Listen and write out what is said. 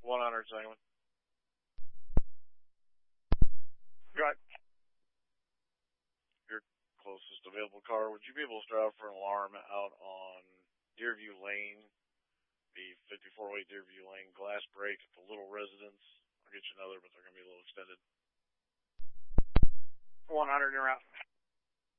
100 second. Right. Your closest available car. Would you be able to start out for an alarm out on Deerview Lane, the 5408 Deerview Lane, glass break at the Little Residence? I'll get you another, but they're going to be a little extended. 100 in route.